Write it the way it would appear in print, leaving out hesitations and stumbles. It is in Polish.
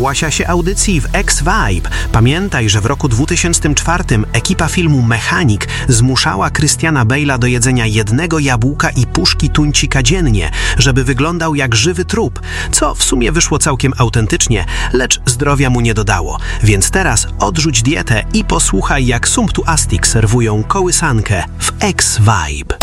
własia się audycji w X-Vibe. Pamiętaj, że w roku 2004 ekipa filmu Mechanik zmuszała Christiana Bale'a do jedzenia jednego jabłka i puszki tuńcika dziennie, żeby wyglądał jak żywy trup, co w sumie wyszło całkiem autentycznie, lecz zdrowia mu nie dodało. Więc teraz odrzuć dietę i posłuchaj, jak Sumptuastic serwują kołysankę w X-Vibe.